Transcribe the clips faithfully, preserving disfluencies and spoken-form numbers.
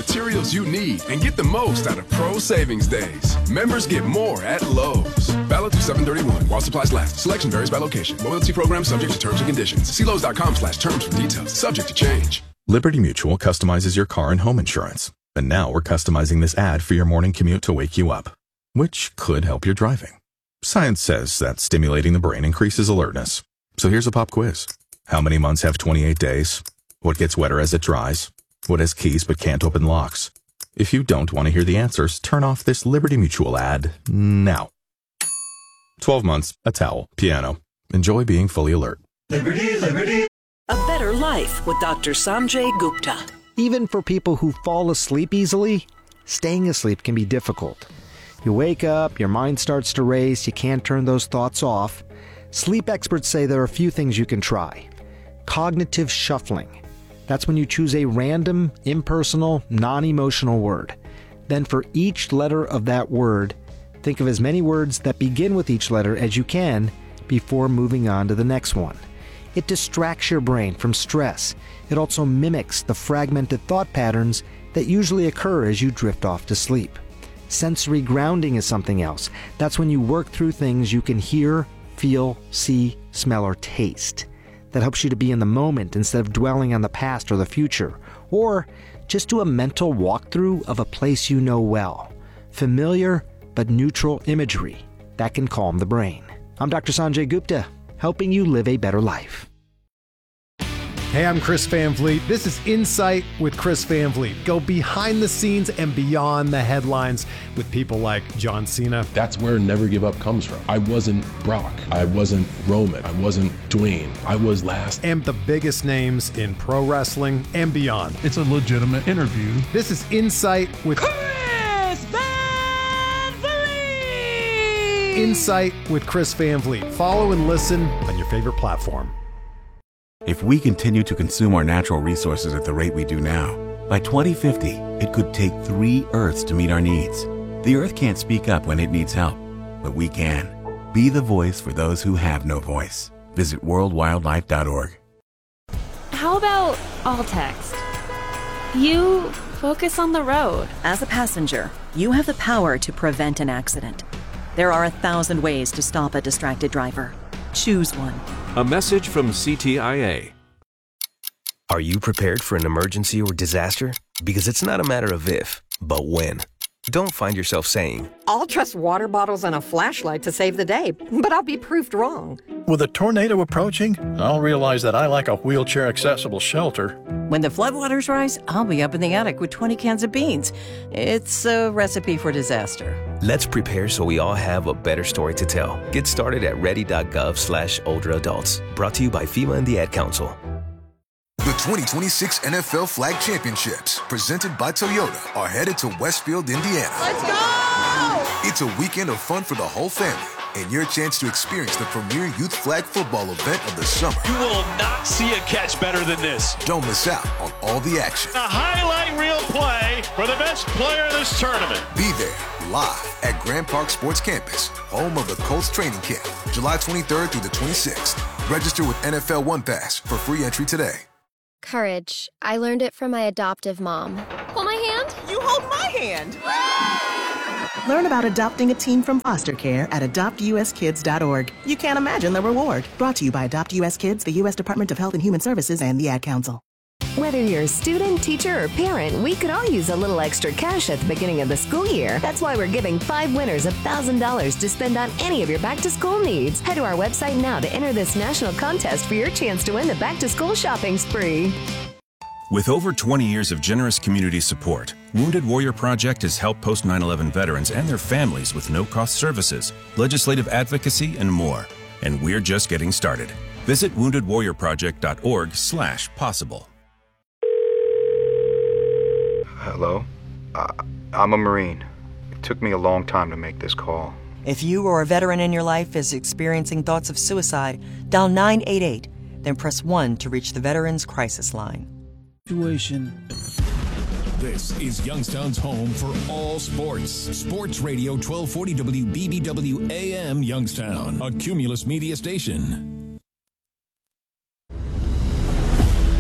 materials you need and get the most out of Pro Savings Days. Members get more at Lowe's. Valid through seven thirty-one while supplies last. Selection varies by location. Loyalty program subject to terms and conditions. See Lowe's.com slash terms for details. Subject to change. Liberty Mutual customizes your car and home insurance. And now we're customizing this ad for your morning commute to wake you up, which could help your driving. Science says that stimulating the brain increases alertness. So here's a pop quiz. How many months have twenty-eight days? What gets wetter as it dries? What has keys but can't open locks? If you don't want to hear the answers, turn off this Liberty Mutual ad now. twelve months, a towel, piano. Enjoy being fully alert. Liberty, liberty. A better life with Doctor Sanjay Gupta. Even for people who fall asleep easily, staying asleep can be difficult. You wake up, your mind starts to race, you can't turn those thoughts off. Sleep experts say there are a few things you can try. Cognitive shuffling. That's when you choose a random, impersonal, non-emotional word. Then for each letter of that word, think of as many words that begin with each letter as you can before moving on to the next one. It distracts your brain from stress. It also mimics the fragmented thought patterns that usually occur as you drift off to sleep. Sensory grounding is something else. That's when you work through things you can hear, feel, see, smell, or taste. That helps you to be in the moment instead of dwelling on the past or the future. Or just do a mental walkthrough of a place you know well. Familiar but neutral imagery. That can calm the brain. I'm Doctor Sanjay Gupta, helping you live a better life. Hey, I'm Chris Van Vliet. This is Insight with Chris Van Vliet. Go behind the scenes and beyond the headlines with people like John Cena. That's where Never Give Up comes from. I wasn't Brock. I wasn't Roman. I wasn't Dwayne. I was last. And the biggest names in pro wrestling and beyond. It's a legitimate interview. This is Insight with Chris Van Vliet. Insight with Chris Van Vliet. Follow and listen on your favorite platform. If we continue to consume our natural resources at the rate we do now, by twenty fifty, it could take three Earths to meet our needs. The Earth can't speak up when it needs help, but we can. Be the voice for those who have no voice. Visit world wildlife dot org. How about all text? You focus on the road. As a passenger, you have the power to prevent an accident. There are a thousand ways to stop a distracted driver. Choose one. A message from C T I A. Are you prepared for an emergency or disaster? Because it's not a matter of if, but when. Don't find yourself saying, I'll trust water bottles and a flashlight to save the day, but I'll be proved wrong. With a tornado approaching, I'll realize that I like a wheelchair-accessible shelter. When the floodwaters rise, I'll be up in the attic with twenty cans of beans. It's a recipe for disaster. Let's prepare so we all have a better story to tell. Get started at ready.gov slash older adults. Brought to you by FEMA and the Ad Council. The twenty twenty-six N F L Flag Championships, presented by Toyota, are headed to Westfield, Indiana. Let's go! It's a weekend of fun for the whole family and your chance to experience the premier youth flag football event of the summer. You will not see a catch better than this. Don't miss out on all the action. A highlight reel play for the best player in this tournament. Be there, live at Grand Park Sports Campus, home of the Colts training camp, July twenty-third through the twenty-sixth. Register with N F L One Pass for free entry today. Courage. I learned it from my adoptive mom. Hold my hand. You hold my hand. Learn about adopting a teen from foster care at adopt u s kids dot org. You can't imagine the reward. Brought to you by Adopt U S Kids, the U S Department of Health and Human Services, and the Ad Council. Whether you're a student, teacher, or parent, we could all use a little extra cash at the beginning of the school year. That's why we're giving five winners one thousand dollars to spend on any of your back-to-school needs. Head to our website now to enter this national contest for your chance to win the back-to-school shopping spree. With over twenty years of generous community support, Wounded Warrior Project has helped post nine eleven veterans and their families with no-cost services, legislative advocacy, and more. And we're just getting started. Visit wounded warrior project dot org slash possible. Hello? Uh, I'm a Marine. It took me a long time to make this call. If you or a veteran in your life is experiencing thoughts of suicide, dial nine eight eight, then press one to reach the Veterans Crisis Line. Situation. This is Youngstown's home for all sports. Sports Radio twelve forty W B B W A M Youngstown, a Cumulus media station. The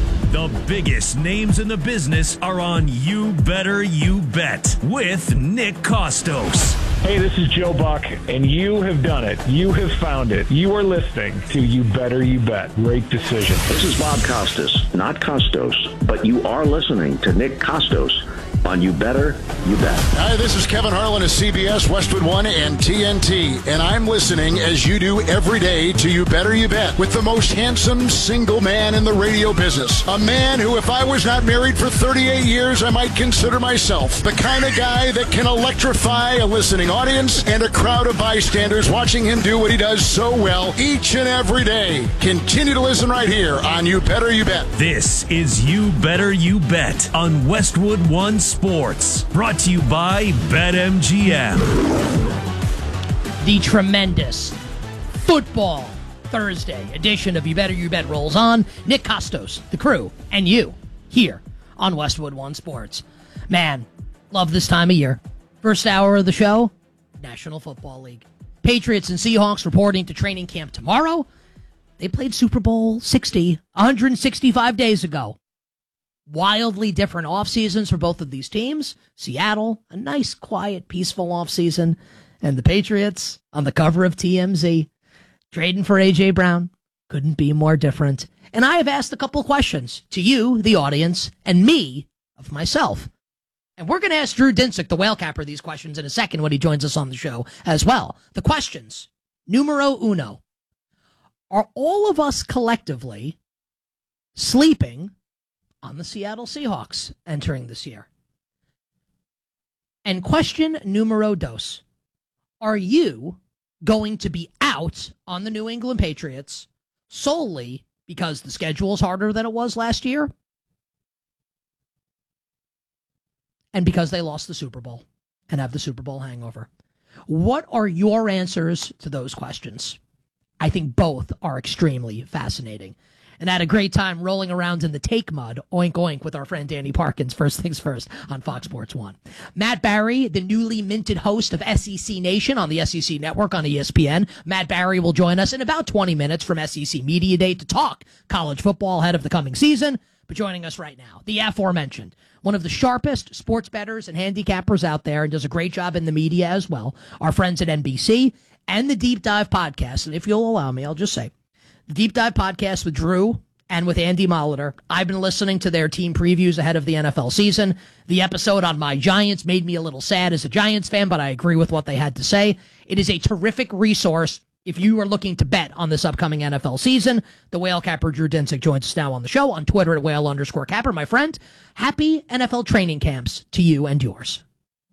The biggest names in the business are on You Better You Bet with Nick Kostos. Hey, this is Joe Buck, and you have done it. You have found it. You are listening to You Better You Bet. Great decision. This is Bob Costas, not Costos, but you are listening to Nick Kostos on You Better You Bet. Hi, this is Kevin Harlan of C B S, Westwood One, and T N T, and I'm listening as you do every day to You Better You Bet with the most handsome single man in the radio business. A man who, if I was not married for thirty-eight years, I might consider myself the kind of guy that can electrify a listening audience and a crowd of bystanders watching him do what he does so well each and every day. Continue to listen right here on You Better You Bet. This is You Better You Bet on Westwood One Sports, brought to you by BetMGM. The tremendous football Thursday edition of You Better You Bet rolls on. Nick Kostos, the crew, and you here on Westwood One Sports. Man, love this time of year. First hour of the show, National Football League. Patriots and Seahawks reporting to training camp tomorrow. They played Super Bowl sixty one hundred sixty-five days ago. Wildly different off seasons for both of these teams. Seattle, a nice, quiet, peaceful off season, and the Patriots on the cover of T M Z, trading for A J Brown. Couldn't be more different. And I have asked a couple questions to you, the audience, and me of myself. And we're going to ask Drew Dinsick, the whale capper, these questions in a second when he joins us on the show as well. The questions, numero uno. Are all of us collectively sleeping on the Seattle Seahawks entering this year? And question numero dos. Are you going to be out on the New England Patriots solely because the schedule is harder than it was last year and because they lost the Super Bowl and have the Super Bowl hangover? What are your answers to those questions? I think both are extremely fascinating. And I had a great time rolling around in the take mud, oink oink, with our friend Danny Parkins, first things first, on Fox Sports one. Matt Barry, the newly minted host of S E C Nation on the S E C Network on E S P N. Matt Barry will join us in about twenty minutes from S E C Media Day to talk college football ahead of the coming season. But joining us right now, the aforementioned, one of the sharpest sports bettors and handicappers out there, and does a great job in the media as well, our friends at N B C and the Deep Dive Podcast. And if you'll allow me, I'll just say, the Deep Dive Podcast with Drew and with Andy Molitor. I've been listening to their team previews ahead of the N F L season. The episode on my Giants made me a little sad as a Giants fan, but I agree with what they had to say. It is a terrific resource if you are looking to bet on this upcoming N F L season. The whale capper Drew Dinsick joins us now on the show on Twitter at whale underscore capper. My friend, happy N F L training camps to you and yours.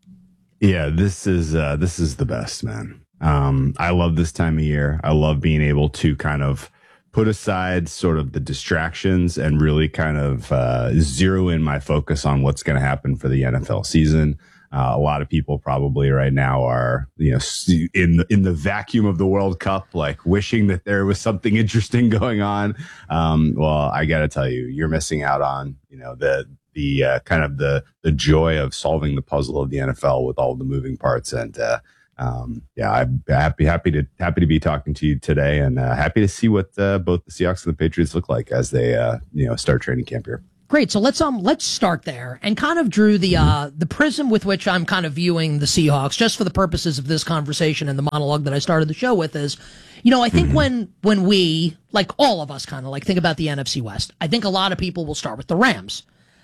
Yeah, this is uh, this is the best, man. Um, I love this time of year. I love being able to kind of put aside sort of the distractions and really kind of uh, zero in my focus on what's going to happen for the N F L season. Uh, a lot of people probably right now are, you know, in the, in the vacuum of the World Cup, like wishing that there was something interesting going on. Um, well, I got to tell you, you're missing out on, you know, the the uh, kind of the the joy of solving the puzzle of the N F L with all the moving parts. And uh, um, yeah, I'm happy happy to happy to be talking to you today, and uh, happy to see what uh, both the Seahawks and the Patriots look like as they uh, you know start training camp here. Great. So let's um let's start there and kind of drew the uh the prism with which I'm kind of viewing the Seahawks, just for the purposes of this conversation and the monologue that I started the show with, is, you know, I think mm-hmm. when when we, like all of us kind of like think about the N F C West, I think a lot of people will start with the Rams.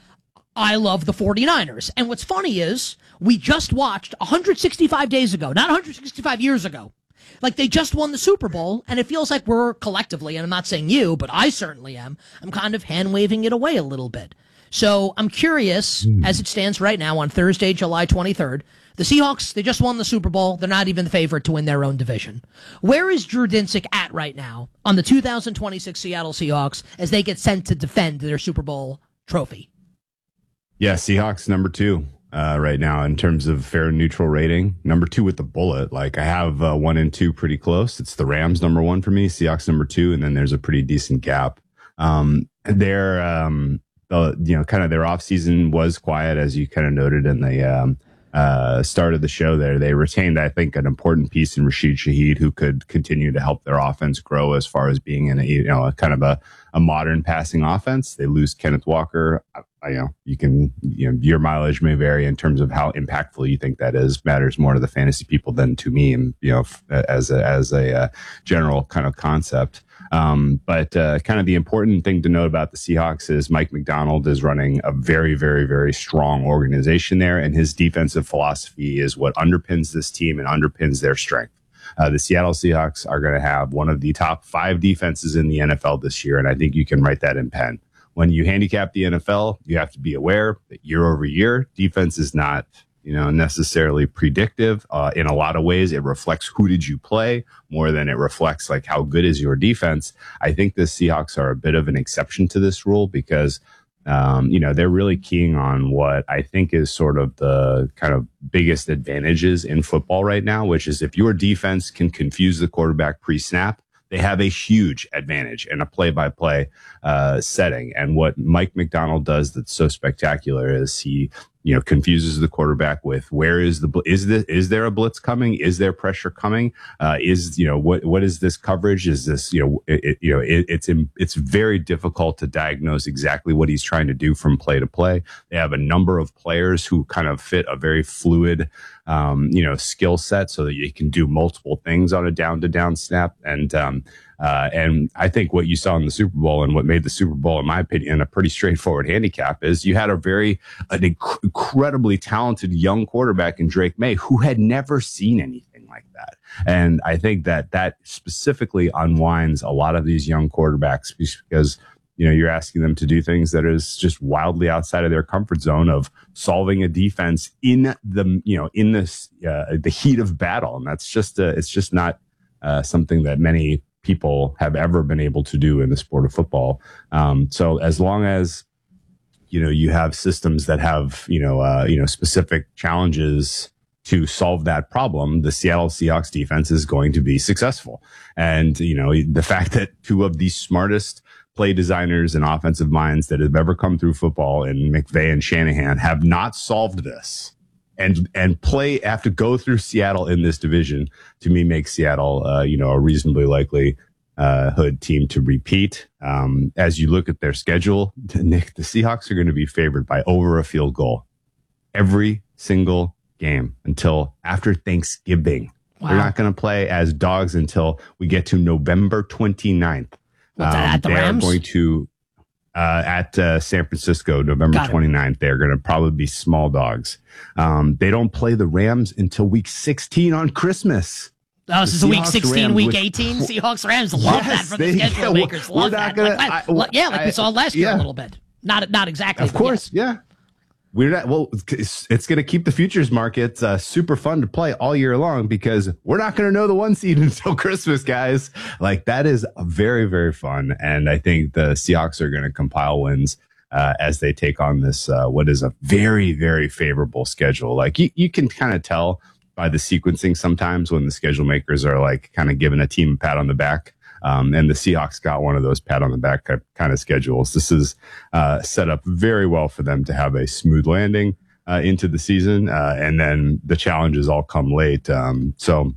I love the 49ers. And what's funny is we just watched one hundred sixty-five days ago, not one hundred sixty-five years ago. Like, they just won the Super Bowl, and it feels like we're collectively, and I'm not saying you, but I certainly am, I'm kind of hand-waving it away a little bit. So I'm curious, mm. as it stands right now on Thursday, July twenty-third, the Seahawks, they just won the Super Bowl. They're not even the favorite to win their own division. Where is Drew Dinsick at right now on the two thousand twenty-six Seattle Seahawks as they get sent to defend their Super Bowl trophy? Yeah, Seahawks number two. Uh, right now in terms of fair and neutral rating, number two with the bullet. Like, I have uh, one and two pretty close. It's the Rams number one for me, Seahawks number two, and then there's a pretty decent gap. Um, their, um, uh, you know, kind of their off season was quiet, as you kind of noted in the um, uh, started the show there, they retained, I think, an important piece in Rashid Shaheed, who could continue to help their offense grow as far as being in a, you know, a kind of a, a modern passing offense. They lose Kenneth Walker. I, I, you know, you can, you know, your mileage may vary in terms of how impactful you think that is. Matters more to the fantasy people than to me, and you know, f- as a, as a uh, general kind of concept. Um, but uh, kind of the important thing to note about the Seahawks is Mike Macdonald is running a very, very, very strong organization there, and his defensive philosophy is what underpins this team and underpins their strength. Uh, the Seattle Seahawks are going to have one of the top five defenses in the N F L this year, and I think you can write that in pen. When you handicap the N F L, you have to be aware that year over year, defense is not, you know, necessarily predictive. Uh, in a lot of ways, it reflects who did you play more than it reflects like how good is your defense. I think the Seahawks are a bit of an exception to this rule because, um, you know, they're really keying on what I think is sort of the kind of biggest advantages in football right now, which is if your defense can confuse the quarterback pre-snap, they have a huge advantage in a play-by-play uh, setting. And what Mike Macdonald does that's so spectacular is he, you know, confuses the quarterback with where is the is this is there a blitz coming? Is there pressure coming? Uh, is you know what what is this coverage? Is this you know it, it, you know it, it's it's very difficult to diagnose exactly what he's trying to do from play to play. They have a number of players who kind of fit a very fluid um, you know skill set, so that you can do multiple things on a down to down snap. And um, Uh, and I think what you saw in the Super Bowl and what made the Super Bowl, in my opinion, a pretty straightforward handicap is you had a very an inc- incredibly talented young quarterback in Drake May who had never seen anything like that. And I think that that specifically unwinds a lot of these young quarterbacks because, you know, you're asking them to do things that is just wildly outside of their comfort zone of solving a defense in the, you know, in this, uh, the heat of battle. And that's just, a, it's just not uh, something that many people have ever been able to do in the sport of football. Um, so as long as, you know, you have systems that have, you know, uh, you know, specific challenges to solve that problem, the Seattle Seahawks defense is going to be successful. And, you know, the fact that two of the smartest play designers and offensive minds that have ever come through football in McVay and Shanahan have not solved this and and play have to go through Seattle in this division, to me makes Seattle uh, you know a reasonably likely uh, hood team to repeat. Um, as you look at their schedule, Nick, the Seahawks are going to be favored by over a field goal every single game until after Thanksgiving. Wow. They're not going to play as dogs until we get to November twenty-ninth. What's that, um, at the they Rams? are going to Uh, at uh, San Francisco, November twenty-ninth. They're going to probably be small dogs. Um, they don't play the Rams until week sixteen on Christmas. Oh, this is a week sixteen, Rams, week which, eighteen. Seahawks Rams love yes, that from the they, schedule yeah, makers. We're Love not that. gonna, like, I, like, yeah, like I, we saw last year yeah. a little bit. Not not exactly. Of course, yeah. yeah. We're not, well, it's, it's going to keep the futures markets uh, super fun to play all year long because we're not going to know the one seed until Christmas, guys. Like, that is very, very fun. And I think the Seahawks are going to compile wins uh, as they take on this, uh, what is a very, very favorable schedule. Like, you, you can kind of tell by the sequencing sometimes when the schedule makers are like kind of giving a team a pat on the back. Um, and the Seahawks got one of those pat on the back kind of schedules. This is uh, set up very well for them to have a smooth landing uh, into the season. Uh, and then the challenges all come late. Um, so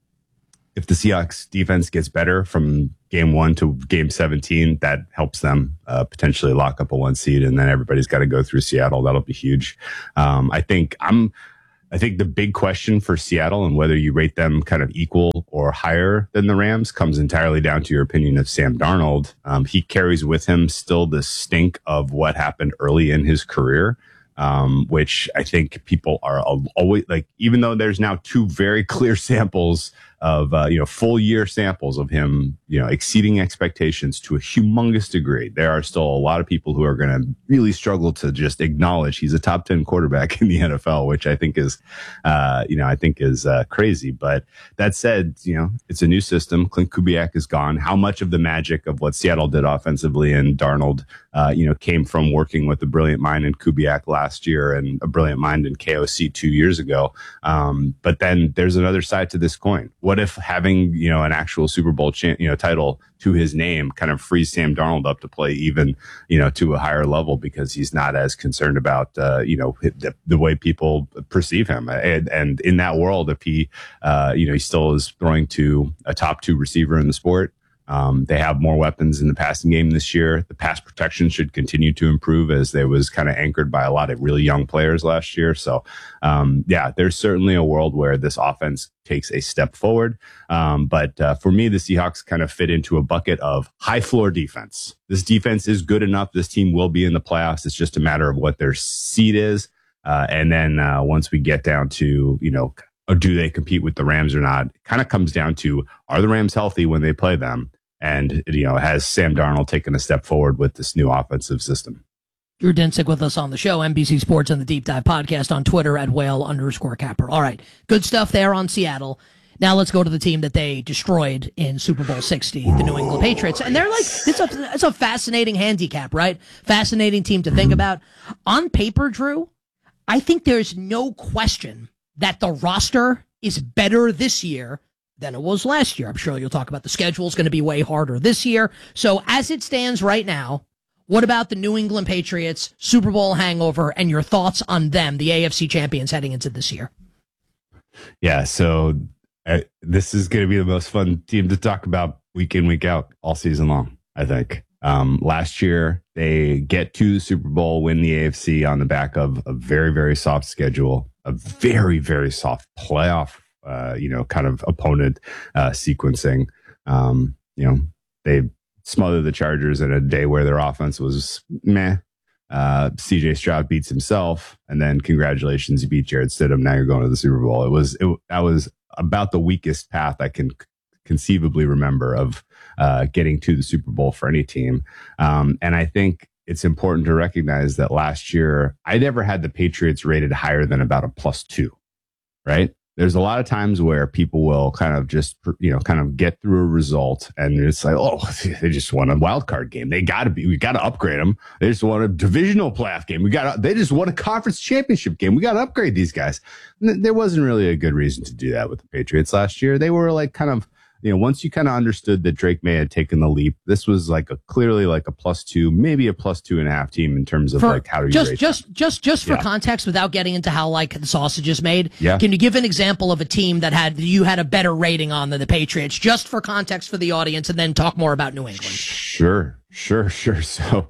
if the Seahawks defense gets better from game one to game seventeen, that helps them uh, potentially lock up a one seed. And then everybody's got to go through Seattle. That'll be huge. Um, I think I'm, I think the big question for Seattle and whether you rate them kind of equal or higher than the Rams comes entirely down to your opinion of Sam Darnold. Um, he carries with him still the stink of what happened early in his career, um, which I think people are always like, even though there's now two very clear samples of, uh, you know, full year samples of him, you know, exceeding expectations to a humongous degree. There are still a lot of people who are going to really struggle to just acknowledge he's a top ten quarterback in the N F L, which I think is, uh, you know, I think is uh, crazy. But that said, you know, it's a new system. Clint Kubiak is gone. How much of the magic of what Seattle did offensively and Darnold, uh, you know, came from working with a brilliant mind in Kubiak last year and a brilliant mind in K O C two years ago. Um, but then there's another side to this coin. What What if having, you know, an actual Super Bowl cha- you know, title to his name kind of frees Sam Darnold up to play even, you know, to a higher level because he's not as concerned about, uh, you know, the, the way people perceive him. And, and in that world, if he, uh, you know, he still is throwing to a top two receiver in the sport. Um, they have more weapons in the passing game this year. The pass protection should continue to improve as they was kind of anchored by a lot of really young players last year. So, um, yeah, there's certainly a world where this offense takes a step forward. Um, but uh, for me, the Seahawks kind of fit into a bucket of high floor defense. This defense is good enough. This team will be in the playoffs. It's just a matter of what their seed is. Uh, and then uh, once we get down to, you know, or do they compete with the Rams or not, it kind of comes down to, are the Rams healthy when they play them? And, you know, has Sam Darnold taken a step forward with this new offensive system? Drew Dinsick with us on the show, N B C Sports and the Deep Dive Podcast on Twitter at whale underscore capper. All right, good stuff there on Seattle. Now let's go to the team that they destroyed in Super Bowl sixty, the New England Patriots. And they're like, it's a, it's a fascinating handicap, right? Fascinating team to think about. On paper, Drew, I think there's no question that the roster is better this year than it was last year. I'm sure you'll talk about the schedule is going to be way harder this year. So as it stands right now, what about the New England Patriots Super Bowl hangover and your thoughts on them, the A F C champions heading into this year? Yeah, so uh, this is going to be the most fun team to talk about week in, week out all season long, I think. Um, last year, they get to the Super Bowl, win the A F C on the back of a very, very soft schedule, a very, very soft playoff Uh, you know, kind of opponent uh, sequencing. Um, you know, they smothered the Chargers in a day where their offense was meh. Uh, C J Stroud beats himself, and then congratulations, you beat Jared Stidham. Now you're going to the Super Bowl. It was it, that was about the weakest path I can conceivably remember of uh, getting to the Super Bowl for any team. Um, and I think it's important to recognize that last year I never had the Patriots rated higher than about a plus two, right? There's a lot of times where people will kind of just, you know, kind of get through a result and it's like, oh, they just won a wild card game. They got to be, we got to upgrade them. They just won a divisional playoff game. We got to, they just won a conference championship game. We got to upgrade these guys. And there wasn't really a good reason to do that with the Patriots last year. They were like kind of, you know, once you kind of understood that Drake May had taken the leap, this was like a clearly like a plus two, maybe a plus two and a half team in terms of for, like how do you just rate just them? just just for yeah. context, without getting into how like the sausage is made. Yeah. Can you give an example of a team that had you had a better rating on than the Patriots, just for context for the audience, and then talk more about New England? Sure. Sure, sure. So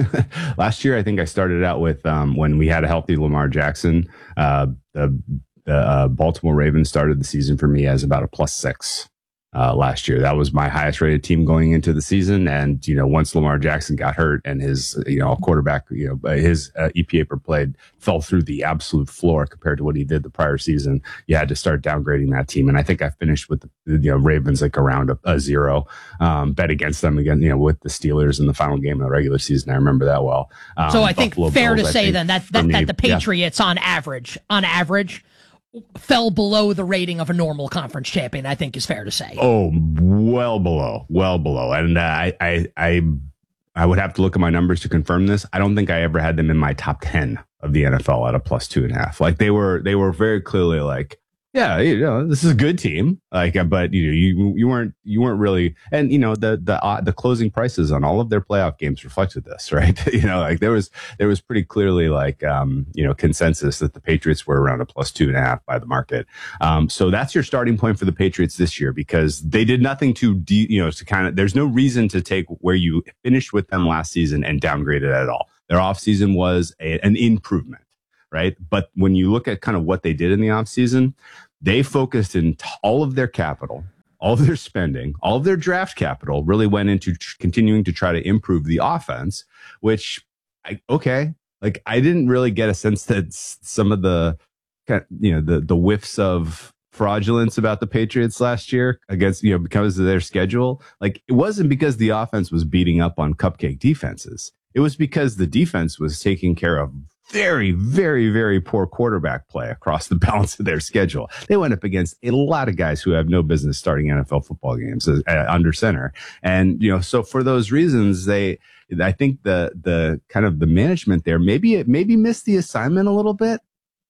last year, I think I started out with um, when we had a healthy Lamar Jackson. Uh, the the uh, Baltimore Ravens started the season for me as about a plus six. Uh, last year, that was my highest rated team going into the season. And, you know, once Lamar Jackson got hurt and his, you know, quarterback, you know, his uh, E P A per play fell through the absolute floor compared to what he did the prior season, you had to start downgrading that team. And I think I finished with the, you know, Ravens like around a, a zero, um, bet against them again, you know, with the Steelers in the final game of the regular season. I remember that well. Um, so I think Buffalo fair Bills, to say think, then that, that, me, that the Patriots yeah. on average, on average, fell below the rating of a normal conference champion, I think is fair to say. Oh, well below, well below. And uh, I, I, I, I would have to look at my numbers to confirm this. I don't think I ever had them in my top ten of the N F L at a plus two and a half. Like they were, they were very clearly like, yeah, you know, this is a good team. Like, but you know, you you weren't you weren't really, and you know, the the uh, the closing prices on all of their playoff games reflected this, right? you know, like there was there was pretty clearly like um you know consensus that the Patriots were around a plus two and a half by the market. Um, so that's your starting point for the Patriots this year because they did nothing to de- you know to kind of. There's no reason to take where you finished with them last season and downgrade it at all. Their offseason was a, an improvement. Right. But when you look at kind of what they did in the offseason, they focused in t- all of their capital, all of their spending, all of their draft capital really went into tr- continuing to try to improve the offense, which, I, OK, like I didn't really get a sense that s- some of the, you know, the, the whiffs of fraudulence about the Patriots last year against, you know, because of their schedule. Like it wasn't because the offense was beating up on cupcake defenses. It was because the defense was taking care of very, very, very poor quarterback play across the balance of their schedule. They went up against a lot of guys who have no business starting N F L football games uh, under center. And, you know, so for those reasons, they, I think the, the kind of the management there, maybe it maybe missed the assignment a little bit.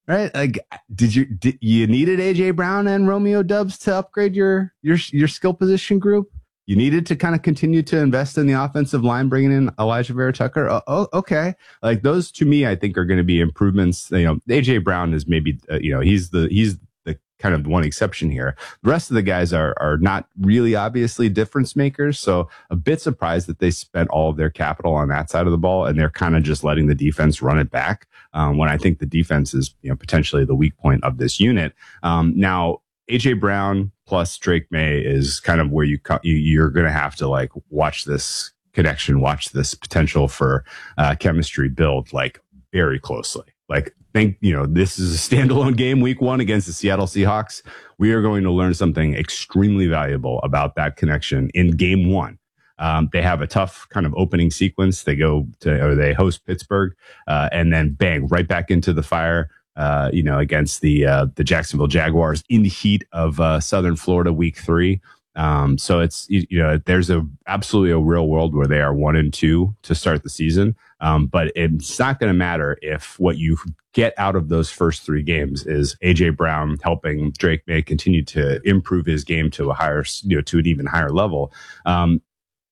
Right? Like, did you did you needed A J Brown and Romeo Doubs to upgrade your your your skill position group? You needed to kind of continue to invest in the offensive line, bringing in Elijah Vera Tucker. Oh, oh, okay. Like those to me, I think are going to be improvements. You know, A J Brown is maybe, uh, you know, he's the, he's the kind of one exception here. The rest of the guys are, are not really obviously difference makers. So a bit surprised that they spent all of their capital on that side of the ball and they're kind of just letting the defense run it back. Um, when I think the defense is, you know, potentially the weak point of this unit. Um, now, A J Brown plus Drake May is kind of where you, you you're going to have to like watch this connection, watch this potential for uh, chemistry build like very closely. Like think, you know, this is a standalone game week one against the Seattle Seahawks. We are going to learn something extremely valuable about that connection in game one. Um, they have a tough kind of opening sequence. They go to, or they host Pittsburgh, uh, and then bang, right back into the fire, uh, you know, against the, uh, the Jacksonville Jaguars in the heat of, uh, Southern Florida week three. Um, so it's, you, you know, there's a absolutely a real world where they are one and two to start the season. Um, but it's not going to matter if what you get out of those first three games is A J Brown helping Drake May continue to improve his game to a higher, you know, to an even higher level. Um,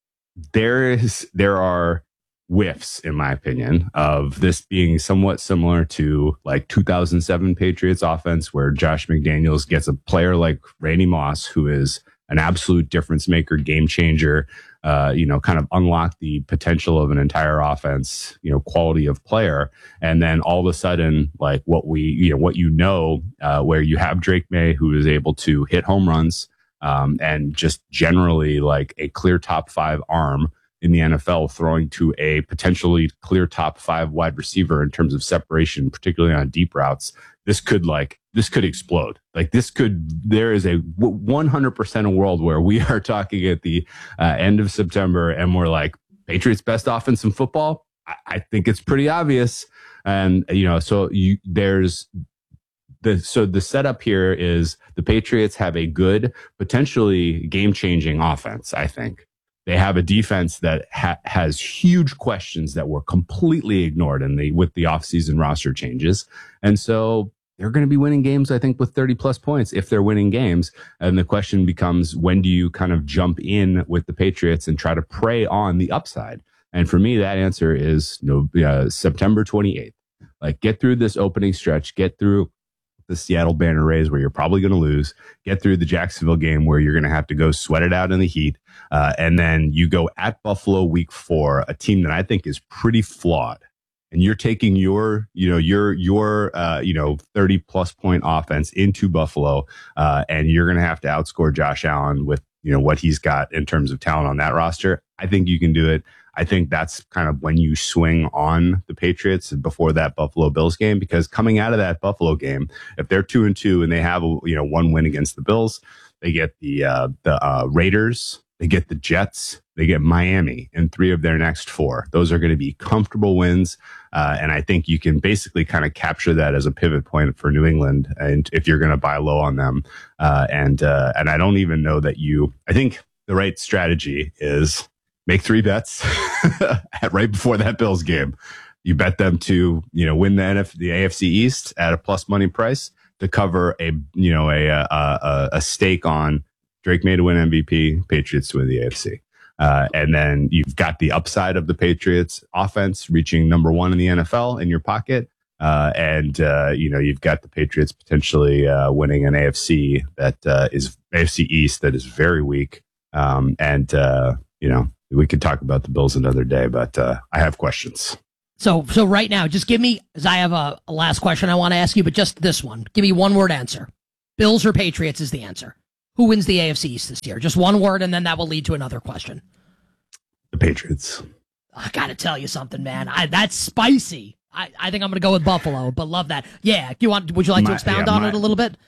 There is, there are whiffs, in my opinion, of this being somewhat similar to like two thousand seven Patriots offense, where Josh McDaniels gets a player like Randy Moss, who is an absolute difference maker, game changer, uh, you know, kind of unlock the potential of an entire offense, you know, quality of player. And then all of a sudden, like what we, you know, what you know, uh, where you have Drake May, who is able to hit home runs, Um, and just generally like a clear top five arm in the N F L, throwing to a potentially clear top five wide receiver in terms of separation, particularly on deep routes. This could like, this could explode. Like this could, there is a one hundred percent a world where we are talking at the uh, end of September and we're like, Patriots best offense in football. I, I think it's pretty obvious. And, you know, so you, there's, The, so the setup here is the Patriots have a good, potentially game-changing offense, I think. They have a defense that ha- has huge questions that were completely ignored in the with the offseason roster changes. And so they're going to be winning games, I think, with thirty-plus points if they're winning games. And the question becomes, when do you kind of jump in with the Patriots and try to prey on the upside? And for me, that answer is no, uh, September twenty-eighth. Like, get through this opening stretch, get through the Seattle Banner Rays where you're probably going to lose, get through the Jacksonville game where you're going to have to go sweat it out in the heat. Uh, and then you go at Buffalo week four, a team that I think is pretty flawed. And you're taking your, you know, your, your, uh, you know, thirty plus point offense into Buffalo. Uh, and you're going to have to outscore Josh Allen with, you know, what he's got in terms of talent on that roster. I think you can do it. I think that's kind of when you swing on the Patriots before that Buffalo Bills game, because coming out of that Buffalo game, if they're two and two and they have, you know, one win against the Bills, they get the, uh, the, uh, Raiders, they get the Jets, they get Miami in three of their next four. Those are going to be comfortable wins. Uh, and I think you can basically kind of capture that as a pivot point for New England. And if you're going to buy low on them, uh, and, uh, and I don't even know that you, I think the right strategy is, make three bets right before that Bills game. You bet them to, you know, win the N F, the A F C East at a plus money price to cover a, you know, a, a, a, a stake on Drake May to win M V P, Patriots to win the A F C. Uh, and then you've got the upside of the Patriots offense reaching number one in the N F L in your pocket. Uh, and, uh, you know, you've got the Patriots potentially, uh, winning an A F C that, uh, is A F C East that is very weak. Um, and, uh, you know, we could talk about the Bills another day, but uh, I have questions. So, so right now, just give me, as I have a, a last question I want to ask you, but just this one. Give me one word answer. Bills or Patriots is the answer. Who wins the A F C East this year? Just one word, and then that will lead to another question. The Patriots. I got to tell you something, man. I, that's spicy. I, I think I'm going to go with Buffalo, but love that. Yeah. Do you want? Would you like my, to expound yeah, on my, it a little bit?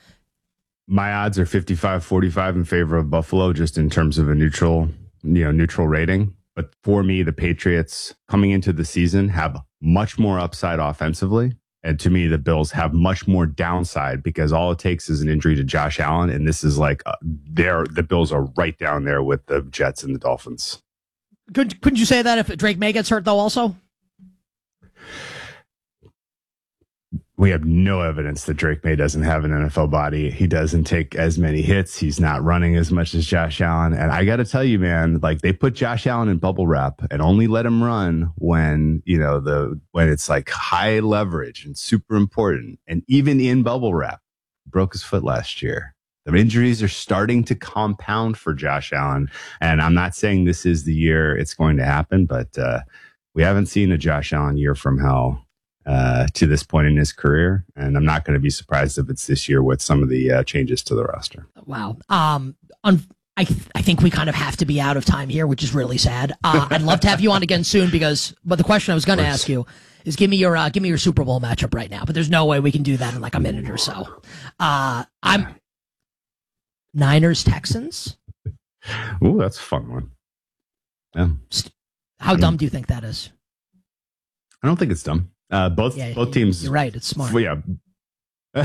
My odds are fifty-five forty-five in favor of Buffalo, just in terms of a neutral. you know, neutral rating. But for me, the Patriots coming into the season have much more upside offensively. And to me, the Bills have much more downside because all it takes is an injury to Josh Allen. And this is like, uh, they're, the Bills are right down there with the Jets and the Dolphins. Could, couldn't you say that if Drake May gets hurt though also? we have no evidence that Drake May doesn't have an N F L body. He doesn't take as many hits. He's not running as much as Josh Allen. And I got to tell you, man, like they put Josh Allen in bubble wrap and only let him run when, you know, the, when it's like high leverage and super important. And even in bubble wrap, broke his foot last year. The injuries are starting to compound for Josh Allen. And I'm not saying this is the year it's going to happen, but, uh, we haven't seen a Josh Allen year from hell uh, to this point in his career. And I'm not going to be surprised if it's this year with some of the uh, changes to the roster. Wow. Um, un- I, th- I think we kind of have to be out of time here, which is really sad. Uh, I'd love to have you on again soon because, but the question I was going to ask you is give me your, uh, give me your Super Bowl matchup right now, but there's no way we can do that in like a minute or so. Uh, I'm Niners Texans. Ooh, that's a fun one. Yeah. How dumb do you think that is? I don't think it's dumb. Uh, both yeah, both teams. You're right. It's smart. Well, yeah.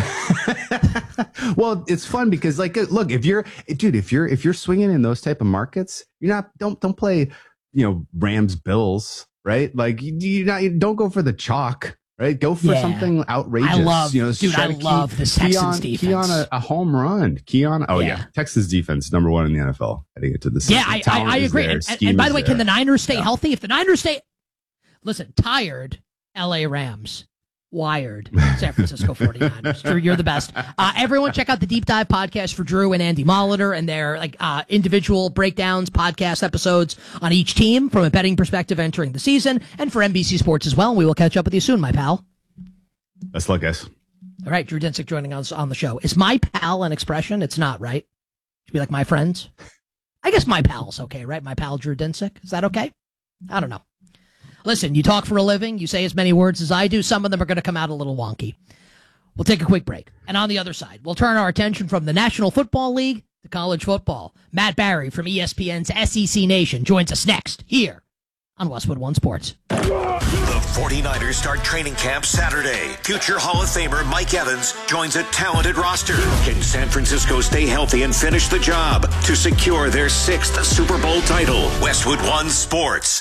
Well, it's fun because, like, look, if you're, dude, if you're if you're swinging in those type of markets, you're not don't don't play, you know, Rams Bills, right? Like, you, you not you don't go for the chalk, right? Go for yeah. something outrageous. I love, you know, dude. I love key, this Texans key on, defense. Key on a, a home run. Key on. Oh yeah. Yeah. Texas defense number one in the N F L. Heading into the season. Yeah, I, I, I agree. And, and, and by the way, there. Can the Niners stay yeah. healthy? If the Niners stay, listen, tired L A Rams. Wired San Francisco forty-niners. Drew, you're the best. Uh, everyone check out the Deep Dive podcast for Drew and Andy Molitor and their like uh, individual breakdowns, podcast episodes on each team from a betting perspective entering the season, and for N B C Sports as well. We will catch up with you soon, my pal. Best luck, guys. All right, Drew Dinsick joining us on the show. Is my pal an expression? It's not, right? Should be like my friends. I guess my pal's okay, right? My pal Drew Dinsick. Is that okay? I don't know. Listen, you talk for a living, you say as many words as I do, some of them are going to come out a little wonky. We'll take a quick break. And on the other side, we'll turn our attention from the National Football League to college football. Matt Barry from E S P N's S E C Nation joins us next here on Westwood One Sports. The forty-niners start training camp Saturday. Future Hall of Famer Mike Evans joins a talented roster. Can San Francisco stay healthy and finish the job to secure their sixth Super Bowl title? Westwood One Sports.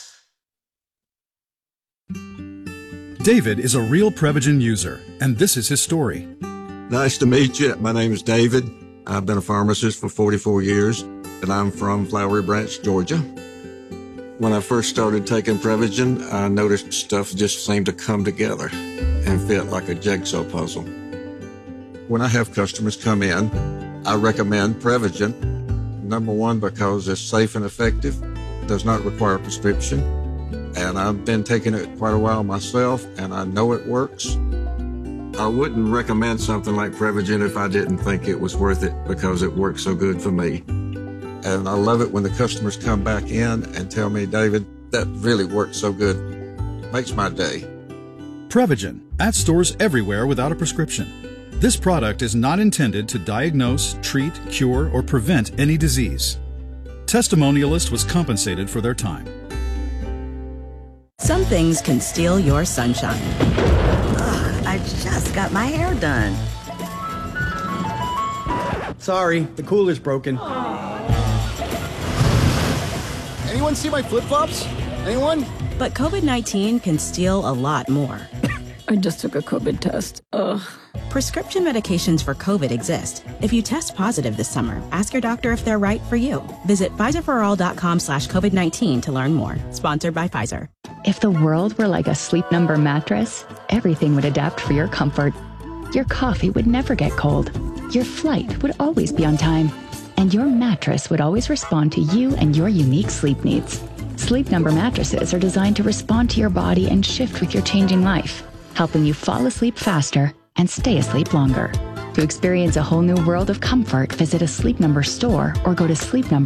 David is a real Prevagen user, and this is his story. Nice to meet you. My name is David. I've been a pharmacist for forty-four years, and I'm from Flowery Branch, Georgia. When I first started taking Prevagen, I noticed stuff just seemed to come together and fit like a jigsaw puzzle. When I have customers come in, I recommend Prevagen. Number one, because it's safe and effective, does not require a prescription. And I've been taking it quite a while myself, and I know it works. I wouldn't recommend something like Prevagen if I didn't think it was worth it because it works so good for me. And I love it when the customers come back in and tell me, David, that really worked so good. Makes my day. Prevagen, at stores everywhere without a prescription. This product is not intended to diagnose, treat, cure, or prevent any disease. Testimonialist was compensated for their time. Some things can steal your sunshine. Ugh, I just got my hair done. Sorry, the cooler's broken. Anyone see my flip-flops? Anyone? But COVID nineteen can steal a lot more. I just took a COVID test. Ugh. Prescription medications for COVID exist. If you test positive this summer, ask your doctor if they're right for you. Visit Pfizerforall.com slash COVID-19 to learn more. Sponsored by Pfizer. If the world were like a Sleep Number mattress, everything would adapt for your comfort. Your coffee would never get cold. Your flight would always be on time. And your mattress would always respond to you and your unique sleep needs. Sleep Number mattresses are designed to respond to your body and shift with your changing life, helping you fall asleep faster and stay asleep longer. To experience a whole new world of comfort, visit a Sleep Number store or go to sleep number